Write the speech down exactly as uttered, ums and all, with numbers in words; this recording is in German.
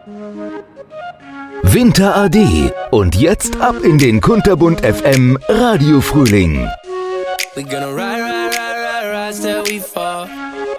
Winter A D und jetzt ab in den Kunterbunt F M Radio Frühling. We gonna ride, ride, ride, ride, ride till we fall.